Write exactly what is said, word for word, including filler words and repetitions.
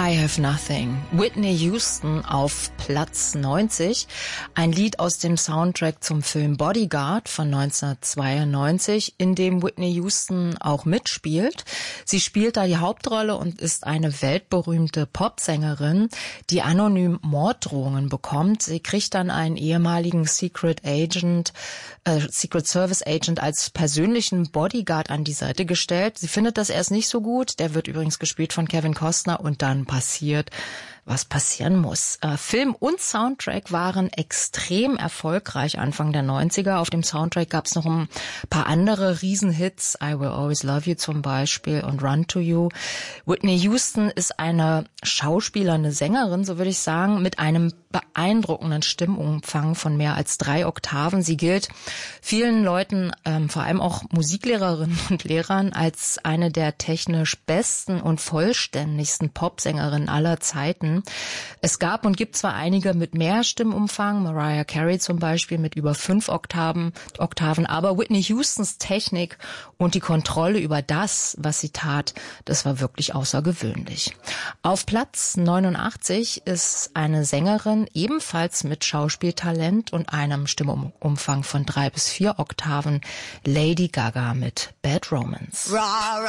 I Have Nothing. Whitney Houston auf Platz neunzig. Ein Lied aus dem Soundtrack zum Film Bodyguard von neunzehnhundertzweiundneunzig, in dem Whitney Houston auch mitspielt. Sie spielt da die Hauptrolle und ist eine weltberühmte Popsängerin, die anonym Morddrohungen bekommt. Sie kriegt dann einen ehemaligen Secret Agent, äh, Secret Service Agent als persönlichen Bodyguard an die Seite gestellt. Sie findet das erst nicht so gut. Der wird übrigens gespielt von Kevin Costner und dann passiert, was passieren muss. Äh, Film und Soundtrack waren extrem erfolgreich Anfang der neunziger. Auf dem Soundtrack gab es noch ein paar andere Riesenhits. I Will Always Love You zum Beispiel und Run to You. Whitney Houston ist eine Schauspielerin, eine Sängerin, so würde ich sagen, mit einem beeindruckenden Stimmumfang von mehr als drei Oktaven. Sie gilt vielen Leuten, ähm, vor allem auch Musiklehrerinnen und Lehrern, als eine der technisch besten und vollständigsten Popsängerinnen aller Zeiten. Es gab und gibt zwar einige mit mehr Stimmumfang, Mariah Carey zum Beispiel mit über fünf Oktaven, Oktaven, aber Whitney Houstons Technik und die Kontrolle über das, was sie tat, das war wirklich außergewöhnlich. Auf Platz neunundachtzig ist eine Sängerin, ebenfalls mit Schauspieltalent und einem Stimmumfang von drei bis vier Oktaven, Lady Gaga mit Bad Romance.